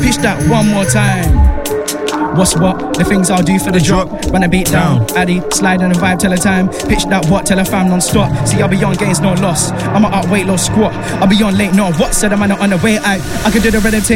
Pitch that one more time. What's what? The things I'll do for the drop. Run a beat down, Addy, slide on the vibe, tell her time. Pitch that what, tell her fam non-stop. See, I'll be on gains, no loss. I'm a up weight, low squat. I'll be on late, no what? Said I'm on the way out. I could do the rhythm.